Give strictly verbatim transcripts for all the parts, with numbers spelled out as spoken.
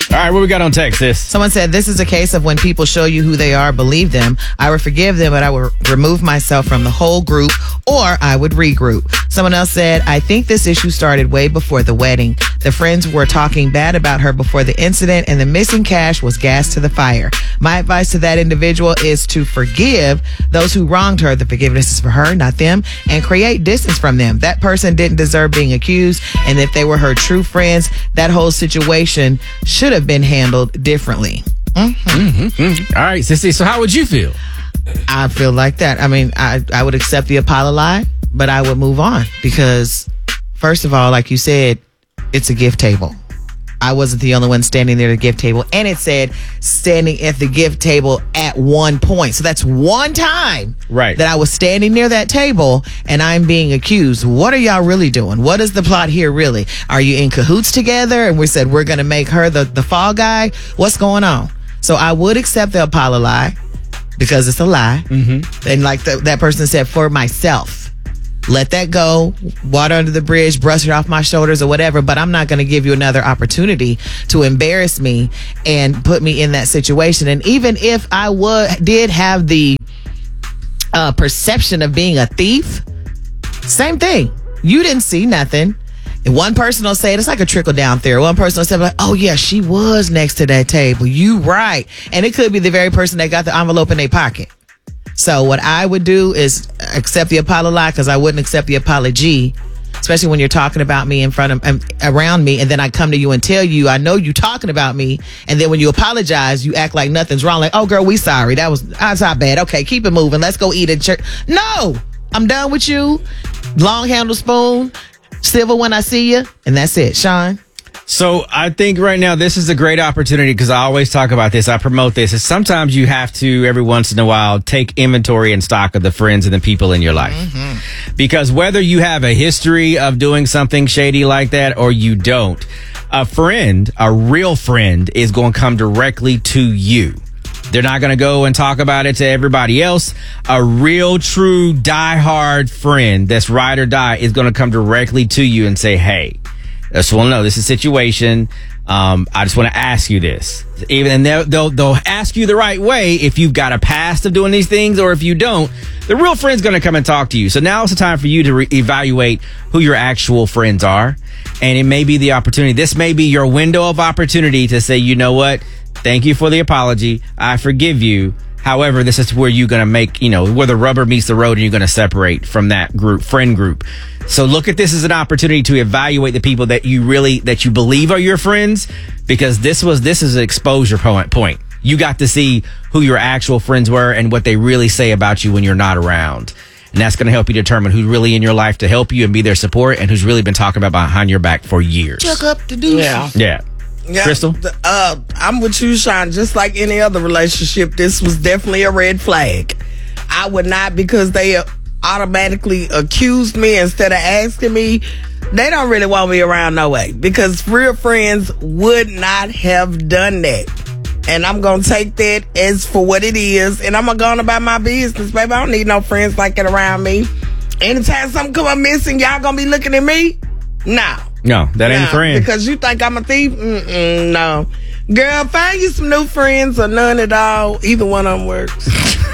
All right, what we got on text, sis? Someone said, this is a case of when people show you who they are, believe them. I would forgive them, but I would remove myself from the whole group, or I would regroup. Someone else said, I think this issue started way before the wedding. The friends were talking bad about her before the incident, and the missing cash was gas to the fire. My advice to that individual is to forgive those who wronged her. The forgiveness is for her, not them, and create distance from them. That person didn't deserve being accused, and if they were her true friends, that whole situation should have been handled differently. Mm-hmm. Mm-hmm. All right, Sissy, so how would you feel? I feel like that. I mean, I, I would accept the apology, but I would move on because, first of all, like you said, it's a gift table. I wasn't the only one standing there at the gift table, and it said standing at the gift table at one point. So that's one time right. that I was standing near that table and I'm being accused. What are y'all really doing? What is the plot here really? Are you in cahoots together? And we said we're going to make her the, the fall guy? What's going on? So I would accept the apology because it's a lie. Mm-hmm. And like the, that person said, for myself. Let that go, water under the bridge, brush it off my shoulders or whatever, but I'm not going to give you another opportunity to embarrass me and put me in that situation. And even if I would, did have the uh, perception of being a thief, same thing. You didn't see nothing. And one person will say it, it's like a trickle down theory. One person will say, like, oh yeah, she was next to that table. You right. And it could be the very person that got the envelope in their pocket. So what I would do is accept the apology because I wouldn't accept the apology, especially when you're talking about me in front of, um, around me, and then I come to you and tell you, I know you talking about me, and then when you apologize, you act like nothing's wrong. Like, oh girl, we sorry. That was, that's not bad. Okay, keep it moving. Let's go eat at church. No, I'm done with you. Long handle spoon, civil when I see you, and that's it. Sean? So I think right now this is a great opportunity because I always talk about this. I promote this. Is sometimes you have to, every once in a while, take inventory and stock of the friends and the people in your life. Mm-hmm. Because whether you have a history of doing something shady like that or you don't, a friend, a real friend, is going to come directly to you. They're not going to go and talk about it to everybody else. A real, true, diehard friend that's ride or die is going to come directly to you and say, hey, I just want to know, this is a situation. Um, I just want to ask you this. Even and they'll, they'll they'll ask you the right way if you've got a past of doing these things, or if you don't. The real friend's going to come and talk to you. So now is the time for you to re- evaluate who your actual friends are, and it may be the opportunity. This may be your window of opportunity to say, you know what? Thank you for the apology. I forgive you. However, this is where you're going to make, you know, where the rubber meets the road and you're going to separate from that group, friend group. So look at this as an opportunity to evaluate the people that you really, that you believe are your friends, because this was, this is an exposure point. You got to see who your actual friends were and what they really say about you when you're not around. And that's going to help you determine who's really in your life to help you and be their support, and who's really been talking about behind your back for years. Chuck up the deuce. Yeah. Yeah. Yeah, Crystal? Uh, I'm with you, Sean. Just like any other relationship, this was definitely a red flag. I would not, because they automatically accused me instead of asking me. They don't really want me around no way, because real friends would not have done that. And I'm going to take that as for what it is, and I'm going to go on about my business, baby. I don't need no friends like that around me. Anytime something come up missing, y'all going to be looking at me? No. No, that ain't no, a friend. Because you think I'm a thief? Mm-mm, no. Girl, find you some new friends or none at all. Either one of them works.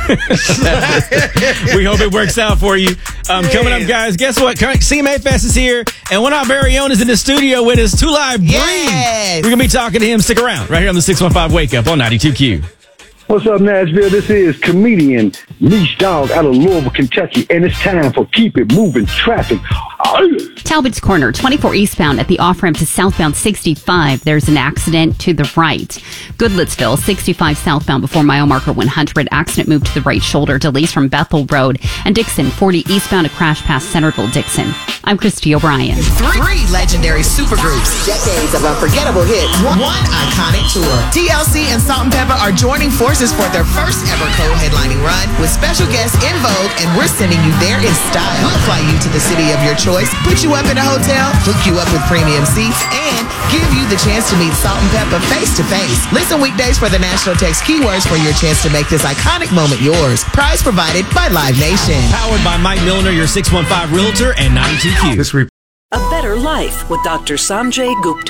We hope it works out for you. Um, yes. Coming up, guys, guess what? C M A Fest is here, and one of our very own is in the studio with us, Two Live Breeze. Yes. We're going to be talking to him. Stick around right here on the six one five Wake Up on ninety-two Q. What's up, Nashville? This is comedian Leash Dog out of Louisville, Kentucky, and it's time for Keep It Moving Traffic. Talbot's Corner, twenty-four eastbound at the off-ramp to southbound sixty-five. There's an accident to the right. Goodlettsville, sixty-five southbound before mile marker one hundred. Accident moved to the right shoulder. Delays from Bethel Road. And Dixon, forty eastbound, a crash past Centerville, Dixon. I'm Christy O'Brien. Three, Three legendary supergroups. Decades of unforgettable hits. One, one iconic tour. T L C and Salt and Pepper are joining forces for their first ever co-headlining run with special guests In Vogue, and we're sending you there in style. We'll fly you to the city of your choice, put you up in a hotel, hook you up with premium seats, and give you the chance to meet Salt and Pepper face to face. Listen weekdays for the national text keywords for your chance to make this iconic moment yours. Prize provided by Live Nation. Powered by Mike Milner, your six one five Realtor, and ninety-two Q. A better life with Doctor Sanjay Gupta.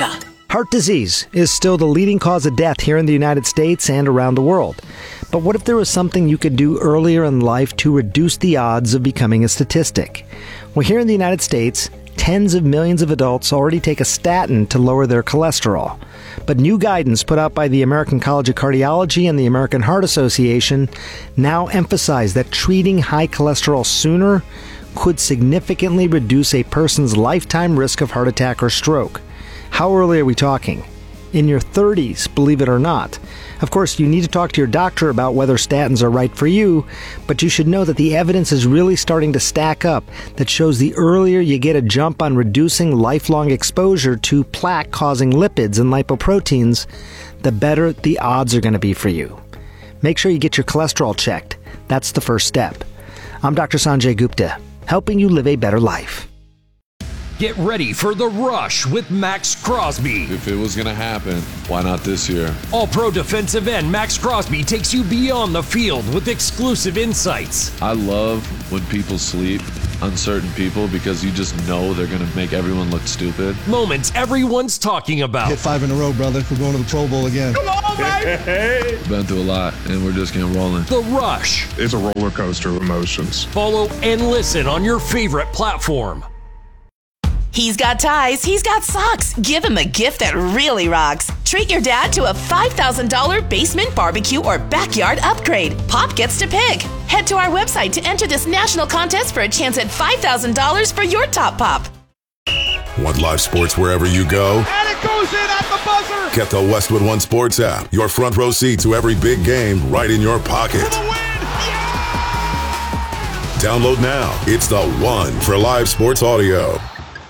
Heart disease is still the leading cause of death here in the United States and around the world. But what if there was something you could do earlier in life to reduce the odds of becoming a statistic? Well, here in the United States, tens of millions of adults already take a statin to lower their cholesterol. But new guidance put out by the American College of Cardiology and the American Heart Association now emphasize that treating high cholesterol sooner could significantly reduce a person's lifetime risk of heart attack or stroke. How early are we talking? In your thirties, believe it or not. Of course, you need to talk to your doctor about whether statins are right for you, but you should know that the evidence is really starting to stack up that shows the earlier you get a jump on reducing lifelong exposure to plaque-causing lipids and lipoproteins, the better the odds are going to be for you. Make sure you get your cholesterol checked. That's the first step. I'm Doctor Sanjay Gupta, helping you live a better life. Get ready for The Rush with Max Crosby. If it was going to happen, why not this year? All-pro defensive end Max Crosby takes you beyond the field with exclusive insights. I love when people sleep, uncertain people, because you just know they're going to make everyone look stupid. Moments everyone's talking about. Hit five in a row, brother. We're going to the Pro Bowl again. Come on, baby! Been through a lot, and we're just getting rolling. The Rush. It's a roller coaster of emotions. Follow and listen on your favorite platform. He's got ties, he's got socks. Give him a gift that really rocks. Treat your dad to a five thousand dollars basement barbecue or backyard upgrade. Pop gets to pick. Head to our website to enter this national contest for a chance at five thousand dollars for your top pop. Want live sports wherever you go? And it goes in at the buzzer! Get the Westwood One Sports app. Your front row seat to every big game right in your pocket. For the win! Yeah! Download now. It's the one for live sports audio.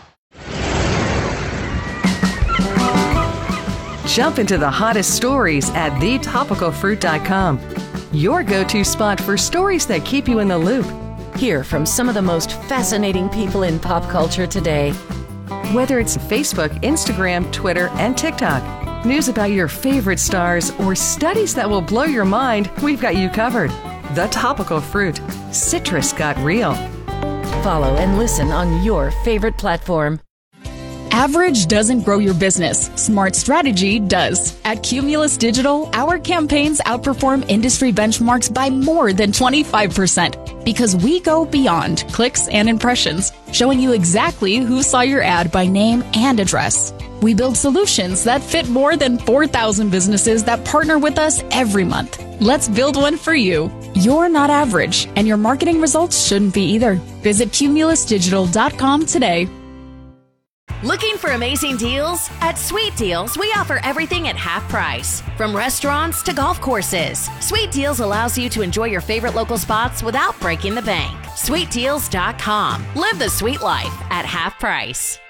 Jump into the hottest stories at the topical fruit dot com. Your go-to spot for stories that keep you in the loop. Hear from some of the most fascinating people in pop culture today. Whether it's Facebook, Instagram, Twitter, and TikTok, news about your favorite stars, or studies that will blow your mind, we've got you covered. The Topical Fruit. Citrus got real. Follow and listen on your favorite platform. Average doesn't grow your business. Smart strategy does. At Cumulus Digital, our campaigns outperform industry benchmarks by more than twenty-five percent because we go beyond clicks and impressions, showing you exactly who saw your ad by name and address. We build solutions that fit more than four thousand businesses that partner with us every month. Let's build one for you. You're not average, and your marketing results shouldn't be either. Visit cumulus digital dot com today. Looking for amazing deals? At Sweet Deals, we offer everything at half price. From restaurants to golf courses, Sweet Deals allows you to enjoy your favorite local spots without breaking the bank. sweet deals dot com. Live the sweet life at half price.